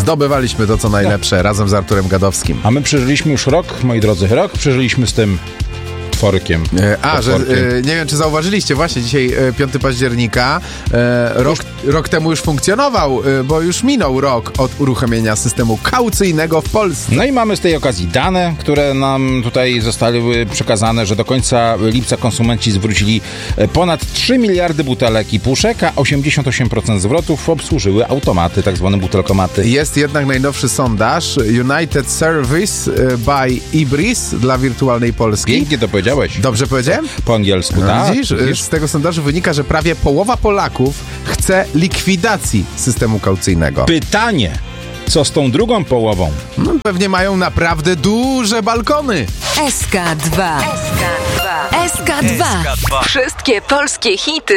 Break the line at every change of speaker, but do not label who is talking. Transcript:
zdobywaliśmy to, co najlepsze, razem z Arturem Gadowskim.
A my przeżyliśmy już rok, moi drodzy, rok przeżyliśmy z tym tworkiem.
Nie wiem, czy zauważyliście, właśnie dzisiaj 5 października, rok temu już funkcjonował, bo już minął rok od uruchomienia systemu kaucyjnego w Polsce.
No i mamy z tej okazji dane, które nam tutaj zostały przekazane, że do końca lipca konsumenci zwrócili ponad 3 miliardy butelek i puszek, a 88% zwrotów obsłużyły automaty, tak zwane butelkomaty.
Jest jednak najnowszy sondaż United Service by Ibris dla wirtualnej Polski.
Pięknie to powiedziałeś.
Dobrze powiedziałem?
Po angielsku, tak?
Widzisz? Z tego sondażu wynika, że prawie połowa Polaków chce likwidacji systemu kaucyjnego.
Pytanie, co z tą drugą połową?
Pewnie mają naprawdę duże balkony.
SK2. Wszystkie polskie hity